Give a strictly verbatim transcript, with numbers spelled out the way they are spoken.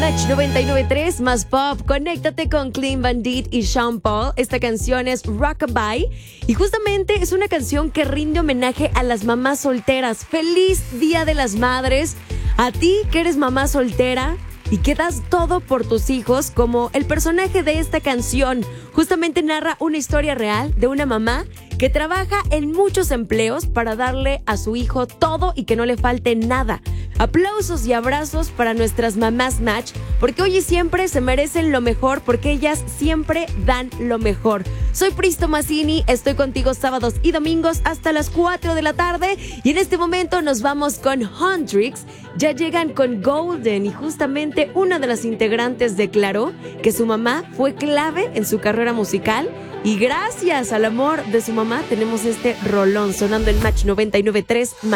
Match noventa y nueve punto tres más pop. Conéctate con Clean Bandit y Sean Paul. Esta canción es Rockabye y justamente es una canción que rinde homenaje a las mamás solteras. ¡Feliz Día de las Madres! A ti que eres mamá soltera y que das todo por tus hijos, como el personaje de esta canción. Justamente narra una historia real de una mamá que trabaja en muchos empleos para darle a su hijo todo y que no le falte nada. Aplausos y abrazos para nuestras mamás Match, porque hoy y siempre se merecen lo mejor, porque ellas siempre dan lo mejor. Soy Pristo Mazzini, estoy contigo sábados y domingos hasta las cuatro de la tarde y en este momento nos vamos con Huntrix. Ya llegan con Golden y justamente una de las integrantes declaró que su mamá fue clave en su carrera musical y gracias al amor de su mamá tenemos este rolón sonando en Match noventa y nueve punto tres.